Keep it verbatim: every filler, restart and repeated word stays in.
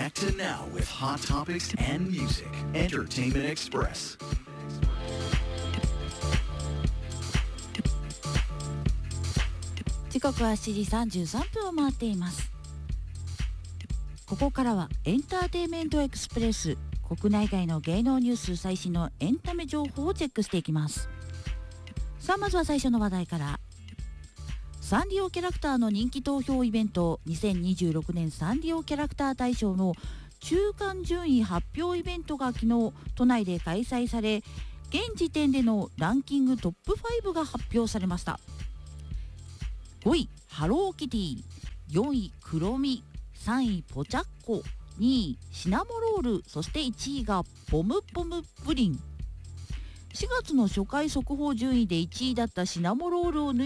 back to now with hot topics and music. Entertainment Express. 時刻はしちじさんじゅうさんぷんを回っています。ここからはエンターテインメントエクスプレス、国内外の芸能ニュース最新のエンタメ情報をチェックしていきます。さあまずは最初の話題から。サンリオキャラクターの人気投票イベントにせんにじゅうろくねんサンリオキャラクター大賞の中間順位発表イベントが昨日都内で開催され、現時点でのランキングトップファイブが発表されました。ごいハローキティ、よんいクロミ、さんいポチャッコ、にいシナモロール、そしていちいがポムポムプリン。しがつの初回速報順位でいちいだったシナモロールを抜い